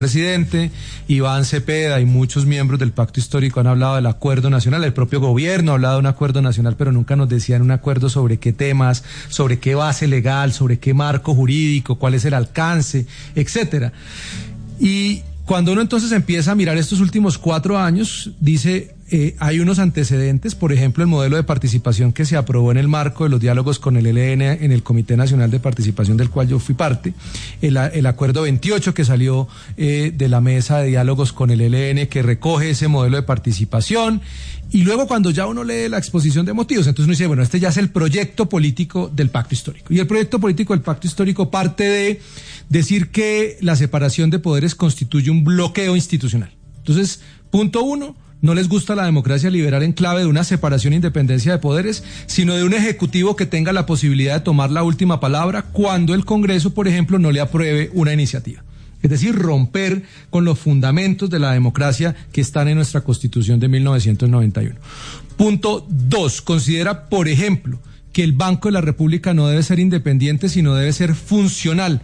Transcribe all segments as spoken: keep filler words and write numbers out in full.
presidente, Iván Cepeda y muchos miembros del Pacto Histórico han hablado del acuerdo nacional, el propio gobierno ha hablado de un acuerdo nacional, pero nunca nos decían un acuerdo sobre qué temas, sobre qué base legal, sobre qué marco jurídico, cuál es el alcance, etcétera. Y cuando uno entonces empieza a mirar estos últimos cuatro años, dice, eh, hay unos antecedentes, por ejemplo, el modelo de participación que se aprobó en el marco de los diálogos con el E L N en el Comité Nacional de Participación del cual yo fui parte, el, el acuerdo veintiocho que salió eh, de la mesa de diálogos con el E L N que recoge ese modelo de participación, y luego cuando ya uno lee la exposición de motivos, entonces uno dice, bueno, este ya es el proyecto político del Pacto Histórico, y el proyecto político del Pacto Histórico parte de decir que la separación de poderes constituye un bloqueo institucional. Entonces, punto uno, no les gusta la democracia liberal en clave de una separación e independencia de poderes, sino de un ejecutivo que tenga la posibilidad de tomar la última palabra cuando el Congreso, por ejemplo, no le apruebe una iniciativa. Es decir, romper con los fundamentos de la democracia que están en nuestra Constitución de mil novecientos noventa y uno. Punto dos, considera, por ejemplo, que el Banco de la República no debe ser independiente, sino debe ser funcional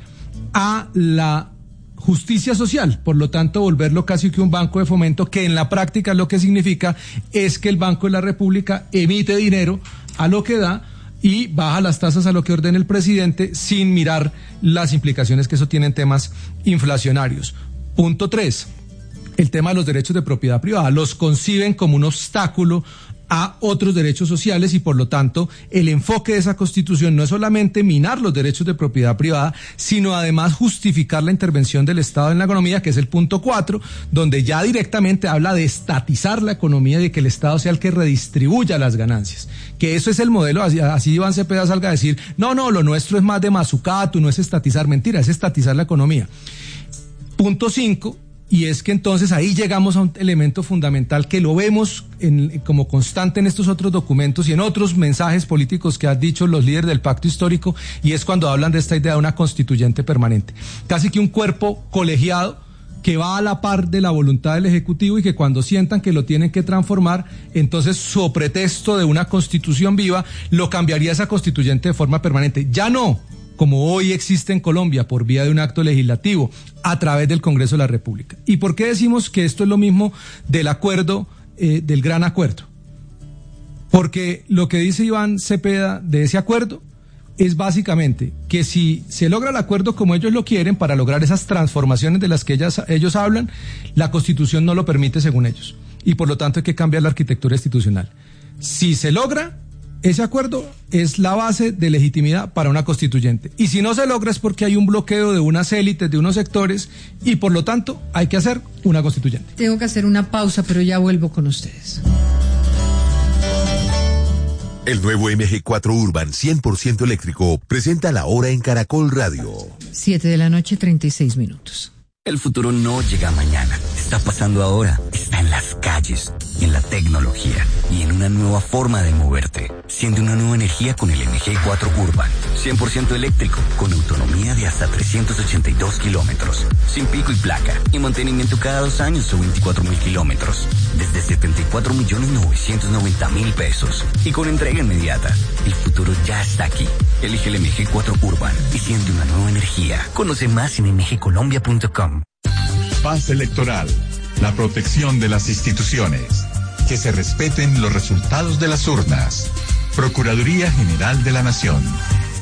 a la justicia social, por lo tanto volverlo casi que un banco de fomento, que en la práctica lo que significa es que el Banco de la República emite dinero a lo que da y baja las tasas a lo que ordena el presidente sin mirar las implicaciones que eso tiene en temas inflacionarios. Punto tres, el tema de los derechos de propiedad privada, los conciben como un obstáculo a otros derechos sociales y por lo tanto el enfoque de esa Constitución no es solamente minar los derechos de propiedad privada, sino además justificar la intervención del Estado en la economía, que es el punto cuatro, donde ya directamente habla de estatizar la economía y de que el Estado sea el que redistribuya las ganancias, que eso es el modelo. Así, así Iván Cepeda salga a decir, no, no, lo nuestro es más de mazzucato, no es estatizar, mentira, es estatizar la economía. Punto cinco, y es que entonces ahí llegamos a un elemento fundamental que lo vemos en, como constante en estos otros documentos y en otros mensajes políticos que han dicho los líderes del Pacto Histórico, y es cuando hablan de esta idea de una constituyente permanente. Casi que un cuerpo colegiado que va a la par de la voluntad del Ejecutivo y que cuando sientan que lo tienen que transformar, entonces su pretexto de una constitución viva lo cambiaría esa constituyente de forma permanente. Ya no como hoy existe en Colombia, por vía de un acto legislativo, a través del Congreso de la República. ¿Y por qué decimos que esto es lo mismo del acuerdo, eh, del gran acuerdo? Porque lo que dice Iván Cepeda de ese acuerdo es básicamente que si se logra el acuerdo como ellos lo quieren, para lograr esas transformaciones de las que ellas, ellos hablan, la Constitución no lo permite según ellos. Y por lo tanto hay que cambiar la arquitectura institucional. Si se logra ese acuerdo, es la base de legitimidad para una constituyente. Y si no se logra es porque hay un bloqueo de unas élites, de unos sectores, y por lo tanto hay que hacer una constituyente. Tengo que hacer una pausa, pero ya vuelvo con ustedes. El nuevo M G cuatro Urban cien por ciento eléctrico presenta la hora en Caracol Radio. Siete de la noche, treinta y seis minutos. El futuro no llega mañana, está pasando ahora, está en las calles, en la tecnología y en una nueva forma de moverte. Siente una nueva energía con el M G cuatro Urban, cien por ciento eléctrico, con autonomía de hasta trescientos ochenta y dos kilómetros, sin pico y placa, y mantenimiento cada dos años o veinticuatro mil kilómetros, desde setenta y cuatro millones novecientos noventa mil pesos, y con entrega inmediata. El futuro ya está aquí. Elige el M G cuatro Urban y siente una nueva energía. Conoce más en m g colombia punto com. Paz electoral, la protección de las instituciones, que se respeten los resultados de las urnas. Procuraduría General de la Nación,